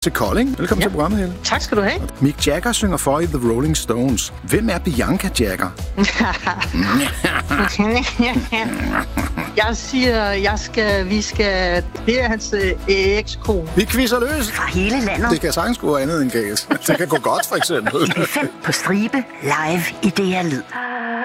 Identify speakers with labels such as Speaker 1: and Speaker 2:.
Speaker 1: Til Kolding. Velkommen til programmet, Helle.
Speaker 2: Tak skal du have.
Speaker 1: Mick Jagger synger for i The Rolling Stones. Hvem er Bianca Jagger?
Speaker 2: Jeg siger, vi skal... Det er hans ekskone.
Speaker 1: Vi quizzer løs.
Speaker 3: Fra hele landet.
Speaker 1: Det kan sagtens gå andet end galt. Det kan gå godt, for eksempel.
Speaker 3: I 5 på stribe live i DR Lyd.